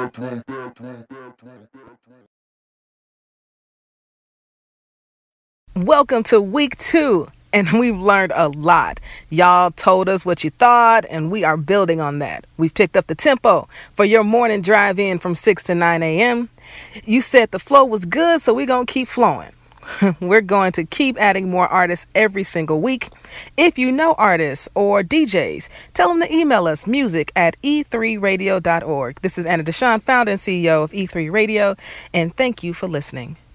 Welcome to week 2, and we've learned a lot. Y'all told us what you thought, and we are building on that. We've picked up the tempo for your morning drive-in from 6 to 9 a.m. You said the flow was good, so we're going to keep flowing. We're going to keep adding more artists every single week. If you know artists or DJs, tell them to email us music@e3radio.org. This is Anna Deshawn, founder and CEO of E3 Radio, and thank you for listening.